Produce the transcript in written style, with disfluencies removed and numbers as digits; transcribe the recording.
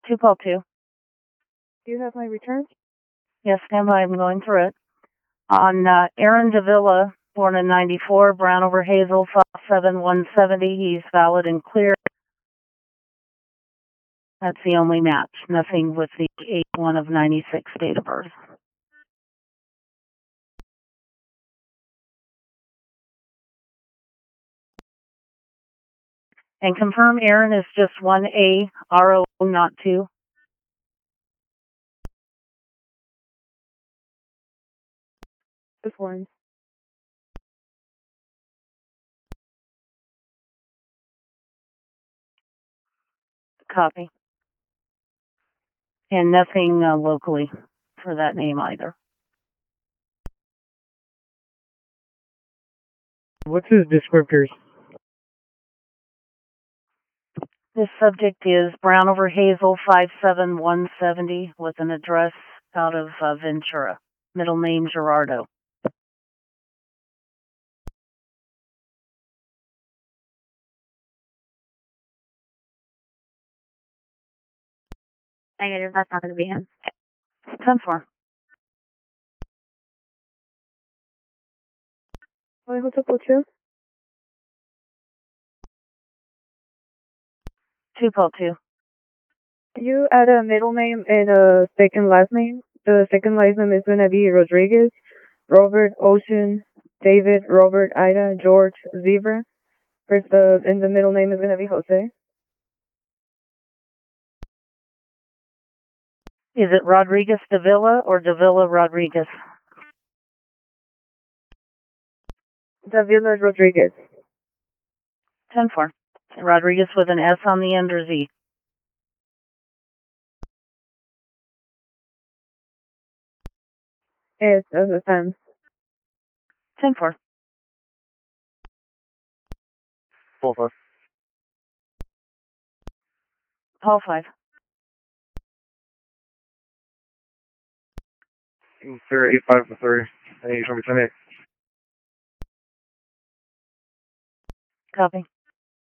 2 Paul 2. Do you have my return? Yes, stand by. I'm going through it. On Aaron Davila, born in 94, Brown over Hazel, 57170. He's valid and clear. That's the only match. Nothing with the 8/1 of 96 date of birth. And confirm Aaron is just 1A, RO, not 2. Just one. Copy. And nothing locally for that name either. What's his descriptors? This subject is Brown over Hazel, 57170, with an address out of Ventura. Middle name Gerardo. Negative, that's not going to be him. 10-4. Hotel 2? 2 Paul 2. You add a middle name and a second last name. The second last name is going to be Rodriguez, Robert, Ocean, David, Robert, Ida, George, Zebra. And the middle name is going to be Jose. Is it Rodriguez Davila or Davila Rodriguez? Davila Rodriguez. 10-4. Rodriguez with an S on the end or Z? Yes, as a time. 10-4. Paul 5. Paul 5. Sir, 85 I need you to show me 10 Copy.